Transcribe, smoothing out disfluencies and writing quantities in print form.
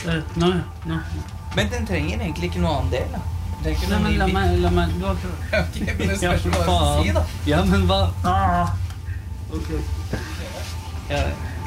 Nå. Men den trenger egentlig ikke noe annen del, da. Nei, men la meg du har ikke... Ok, men det spørs hva jeg skal si, da. Ja, men hva? Ok. Ja,